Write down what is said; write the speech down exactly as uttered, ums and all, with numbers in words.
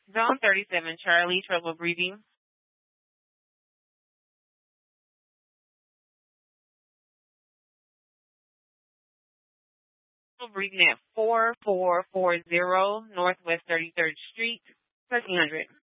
Zone thirty-seven, Charlie, trouble breathing. Trouble breathing at four four four zero Northwest thirty-third Street, thirteen hundred.